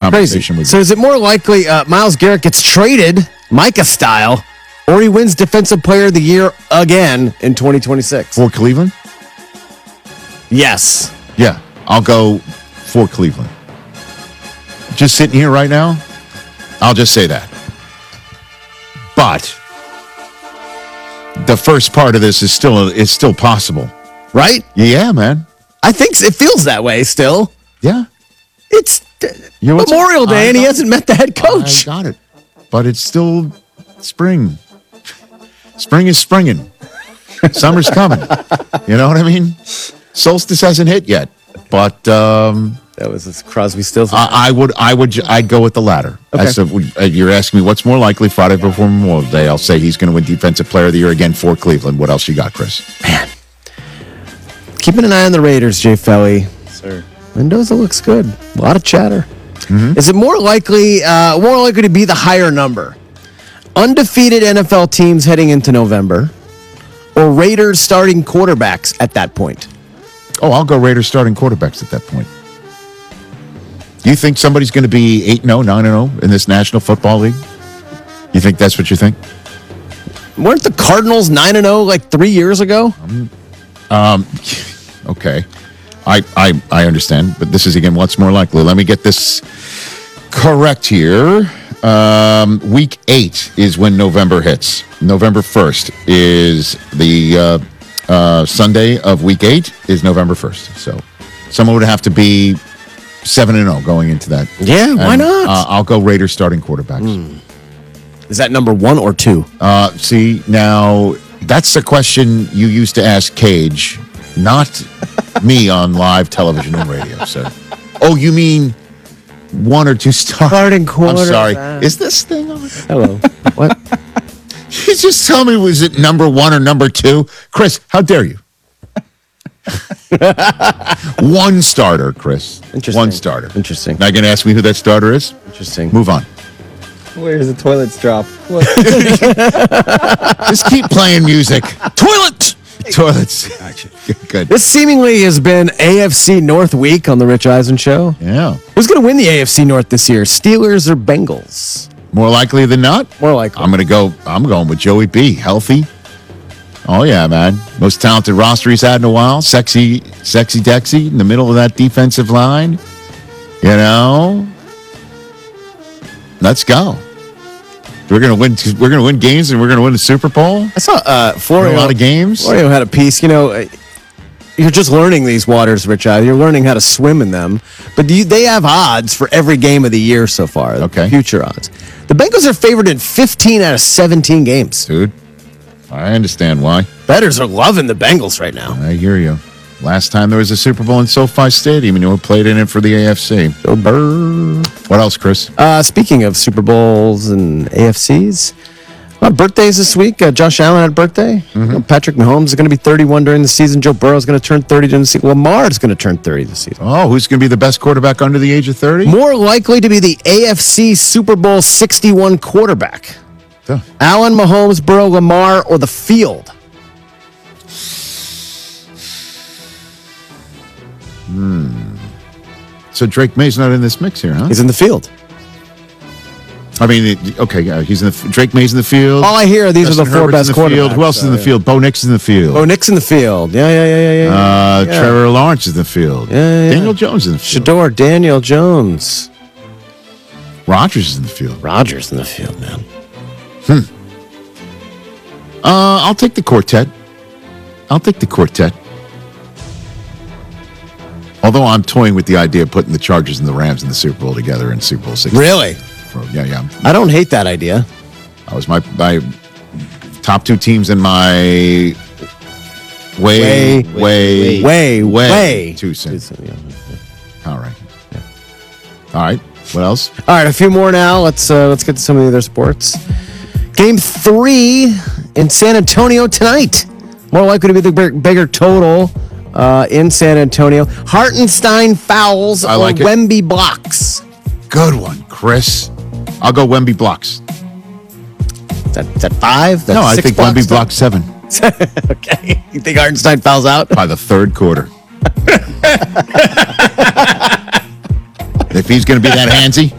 conversation with you. So is it more likely Myles Garrett gets traded, Micah style, or he wins Defensive Player of the Year again in 2026? For Cleveland? Yes. Yeah, I'll go for Cleveland. Just sitting here right now, I'll just say that. But the first part of this is still possible. Right? Yeah, man. I think it feels that way still. Yeah. It's You know what's- Memorial Day, and he I- hasn't met the head coach. I got it. But it's still spring. Spring is springing. Summer's coming. You know what I mean? Solstice hasn't hit yet. But That was Crosby, Stills. I'd go with the latter. Okay. You're asking me what's more likely Friday before Memorial Day. I'll say he's going to win Defensive Player of the Year again for Cleveland. What else you got, Chris? Man. Keeping an eye on the Raiders, Jay Felly. Sir. Mendoza looks good. A lot of chatter. Is it more likely to be the higher number? Undefeated NFL teams heading into November, or Raiders starting quarterbacks at that point? Oh, I'll go Raiders starting quarterbacks at that point. You think somebody's going to be 8-0, 9-0 in this National Football League? You think that's what you think? Weren't the Cardinals 9-0 like 3 years ago? Okay. I understand, but this is, again, what's more likely. Let me get this correct here. Week 8 is when November hits. November 1st is the Sunday of week 8 is November 1st. So someone would have to be 7-0 going into that. Yeah, why not? I'll go Raiders starting quarterbacks. Is that number 1 or 2? See, now that's a question you used to ask Cage, not me on live television and radio, sir. Oh, you mean 1 or 2 Starting I'm quarterback. sorry. Is this thing on? Hello. What? You just tell me, was it number 1 or number 2? Chris, how dare you? 1 starter, Chris. Interesting. 1 starter. Interesting. Now you're going to ask me who that starter is? Interesting. Move on. Where's the toilets drop? What? Just keep playing music. Toilet! Toilets. Good. This seemingly has been AFC North week on the Rich Eisen Show. Yeah. Who's going to win the AFC North this year? Steelers or Bengals? More likely than not? More likely. I'm going with Joey B. Healthy. Oh, yeah, man. Most talented roster he's had in a while. Sexy Dexy in the middle of that defensive line. You know? Let's go. We're gonna win games, and we're gonna win the Super Bowl. I saw Florio. A lot of games. Florio had a piece. You know, you're just learning these waters, Rich Eisen. You're learning how to swim in them. But they have odds for every game of the year so far. Okay. Future odds. The Bengals are favored in 15 out of 17 games. Dude, I understand why. Bettors are loving the Bengals right now. I hear you. Last time there was a Super Bowl in SoFi Stadium, and you played in it for the AFC. Go Bird. What else, Chris? Speaking of Super Bowls and AFCs, a lot of birthdays this week. Josh Allen had a birthday. You know, Patrick Mahomes is going to be 31 during the season. Joe Burrow is going to turn 30 during the season. Lamar is going to turn 30 this season. Oh, who's going to be the best quarterback under the age of 30? More likely to be the AFC Super Bowl 61 quarterback. Huh. Allen, Mahomes, Burrow, Lamar, or the field? So Drake May's not in this mix here, huh? He's in the field. I mean, okay, yeah, he's in the Drake May's in the field. All I hear are these Justin are the 4 Herbert's best in the field. quarterbacks. Who else is in the field? Bo Nix is in the field. Oh, Nick's in the field. Yeah. Trevor Lawrence is in the field. Yeah. Daniel Jones is in the field. Shador, Daniel Jones. Rodgers is in the field. Rodgers in the field, man. I'll take the quartet. Although I'm toying with the idea of putting the Chargers and the Rams in the Super Bowl together in Super Bowl 60. Really? Yeah. I don't hate that idea. That was my top 2 teams in my way 2 cents. All right. What else? All right, a few more now. Let's get to some of the other sports. Game 3 in San Antonio tonight. More likely to be the bigger total in San Antonio. Hartenstein fouls I like or it. Wemby blocks. Good one, Chris. I'll go Wemby blocks. Is that 5? No, I 6 think blocks Wemby blocks 7 Okay. You think Hartenstein fouls out? by the 3rd quarter. If he's going to be that handsy,